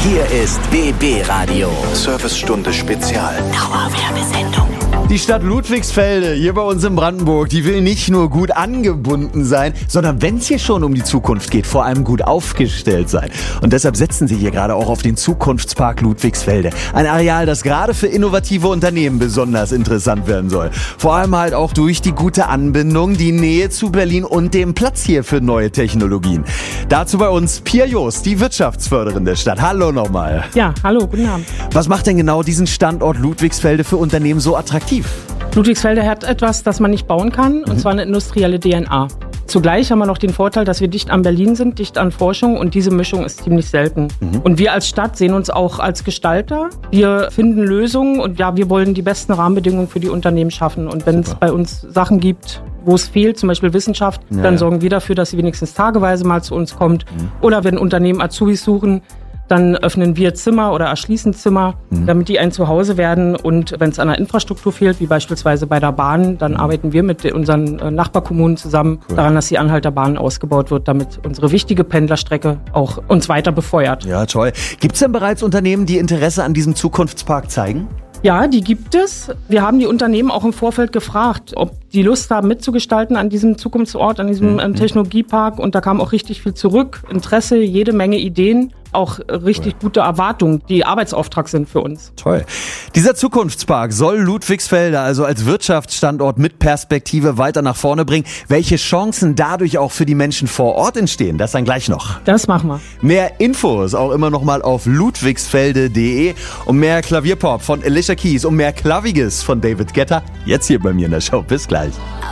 Hier ist BB Radio. Servicestunde Spezial. Dauerwerbesendung. Die Stadt Ludwigsfelde hier bei uns in Brandenburg, die will nicht nur gut angebunden sein, sondern wenn es hier schon um die Zukunft geht, vor allem gut aufgestellt sein. Und deshalb setzen sie hier gerade auch auf den Zukunftspark Ludwigsfelde. Ein Areal, das gerade für innovative Unternehmen besonders interessant werden soll. Vor allem halt auch durch die gute Anbindung, die Nähe zu Berlin und dem Platz hier für neue Technologien. Dazu bei uns Pia Joost, die Wirtschaftsförderin der Stadt. Hallo nochmal. Ja, hallo, guten Abend. Was macht denn genau diesen Standort Ludwigsfelde für Unternehmen so attraktiv? Ludwigsfelde hat etwas, das man nicht bauen kann, und zwar eine industrielle DNA. Zugleich haben wir noch den Vorteil, dass wir dicht an Berlin sind, dicht an Forschung, und diese Mischung ist ziemlich selten. Und wir als Stadt sehen uns auch als Gestalter. Wir finden Lösungen und ja, wir wollen die besten Rahmenbedingungen für die Unternehmen schaffen. Und wenn es bei uns Sachen gibt, wo es fehlt, zum Beispiel Wissenschaft, dann sorgen wir dafür, dass sie wenigstens tageweise mal zu uns kommt. Oder wenn Unternehmen Azubis suchen, dann öffnen wir Zimmer oder erschließen Zimmer, damit die ein Zuhause werden. Und wenn es an der Infrastruktur fehlt, wie beispielsweise bei der Bahn, dann arbeiten wir mit unseren Nachbarkommunen zusammen daran, dass die Anhalter Bahn ausgebaut wird, damit unsere wichtige Pendlerstrecke auch uns weiter befeuert. Ja, toll. Gibt es denn bereits Unternehmen, die Interesse an diesem Zukunftspark zeigen? Ja, die gibt es. Wir haben die Unternehmen auch im Vorfeld gefragt, ob die Lust haben mitzugestalten an diesem Zukunftsort, an diesem Technologiepark. Und da kam auch richtig viel zurück. Interesse, jede Menge Ideen, auch richtig gute Erwartungen, die Arbeitsauftrag sind für uns. Toll. Dieser Zukunftspark soll Ludwigsfelde also als Wirtschaftsstandort mit Perspektive weiter nach vorne bringen. Welche Chancen dadurch auch für die Menschen vor Ort entstehen, das dann gleich noch. Das machen wir. Mehr Infos auch immer noch mal auf ludwigsfelde.de. Und mehr Klavierpop von Alicia Keys und mehr Klaviges von David Guetta. Jetzt hier bei mir in der Show. Bis gleich.